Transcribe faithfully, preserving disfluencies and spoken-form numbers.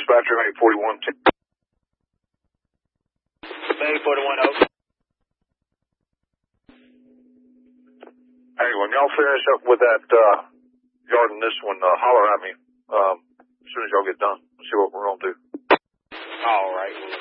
dispatcher, eight forty-one. eight forty-one, over. Hey, when y'all finish up with that, uh, yard and this one, uh, holler at me, um, as soon as y'all get done. See what we're gonna do. All right.